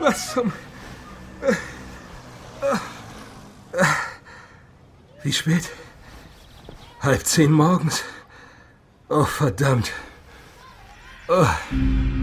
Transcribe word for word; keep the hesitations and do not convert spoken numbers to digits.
Was zum... Wie spät? Halb zehn morgens. Oh, verdammt. Oh.